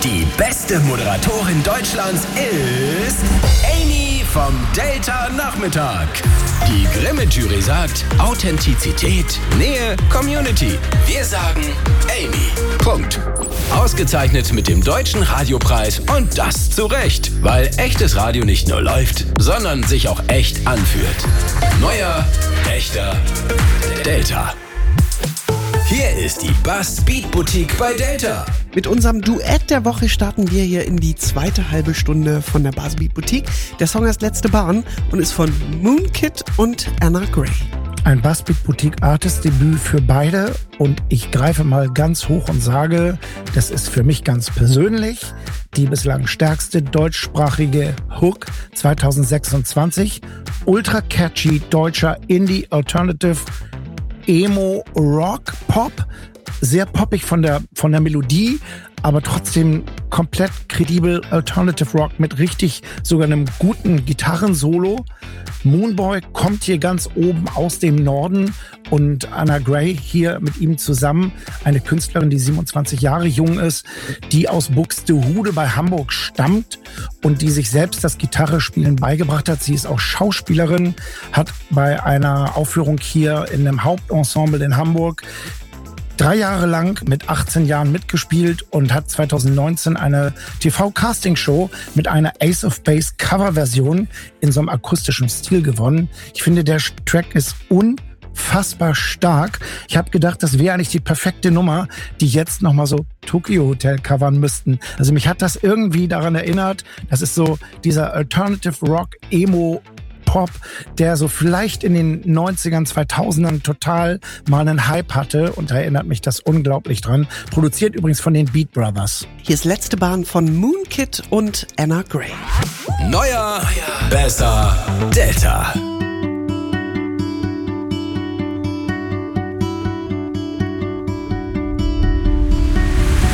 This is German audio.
Die beste Moderatorin Deutschlands ist Amy vom Delta Nachmittag. Die Grimme-Jury sagt Authentizität, Nähe, Community. Wir sagen Amy. Punkt. Ausgezeichnet mit dem Deutschen Radiopreis und das zu Recht, weil echtes Radio nicht nur läuft, sondern sich auch echt anfühlt. Neuer, echter Delta. Hier ist die Buzz Beat Boutique bei Delta. Mit unserem Duett der Woche starten wir hier in die zweite halbe Stunde von der Buzz Beat Boutique. Der Song heißt Letzte Bahn und ist von Moonkid und Anna Gray. Ein Buzz Beat Boutique Artist Debüt für beide und ich greife mal ganz hoch und sage, das ist für mich ganz persönlich die bislang stärkste deutschsprachige Hook 2026. Ultra catchy deutscher Indie Alternative Emo Rock Pop, sehr poppig von der Melodie, aber trotzdem komplett kredibel Alternative Rock mit richtig sogar einem guten Gitarrensolo. Moonboy kommt hier ganz oben aus dem Norden und Anna Gray hier mit ihm zusammen, eine Künstlerin, die 27 Jahre jung ist, die aus Buxtehude bei Hamburg stammt und die sich selbst das Gitarrespielen beigebracht hat. Sie ist auch Schauspielerin, hat bei einer Aufführung hier in einem Hauptensemble in Hamburg 3 Jahre lang mit 18 Jahren mitgespielt und hat 2019 eine TV-Casting-Show mit einer Ace of Base Coverversion in so einem akustischen Stil gewonnen. Ich finde, der Track ist unfassbar stark. Ich habe gedacht, das wäre eigentlich die perfekte Nummer, die jetzt nochmal so Tokyo Hotel covern müssten. Also mich hat das irgendwie daran erinnert, das ist so dieser Alternative Rock Emo Pop, der so vielleicht in den 90ern, 2000ern total mal einen Hype hatte und da erinnert mich das unglaublich dran. Produziert übrigens von den Beat Brothers. Hier ist Letzte Bahn von Moonkid und Anna Gray. Neuer, besser, Delta.